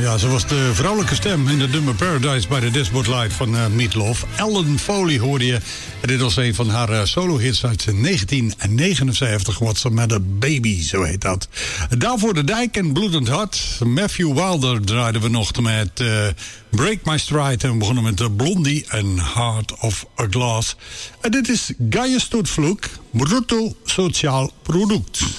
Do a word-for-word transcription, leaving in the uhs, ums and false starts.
Ja, ze was de vrouwelijke stem in het nummer Paradise by the Dashboard Light van uh, Meat Loaf. Ellen Foley hoorde je. En dit was een van haar uh, solo-hits uit negentien negenenzeventig. What's the Matter Baby, zo heet dat. Daarvoor de Dijk en Bloedend Hart. Matthew Wilder draaiden we nog met uh, Break My Stride. En we begonnen met uh, Blondie en Heart of a Glass. En dit is Gaius tot Vloek, Brutto Sociaal Product.